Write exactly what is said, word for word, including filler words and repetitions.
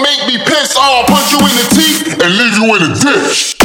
make me piss, I'll punch you in the teeth and leave you in a ditch.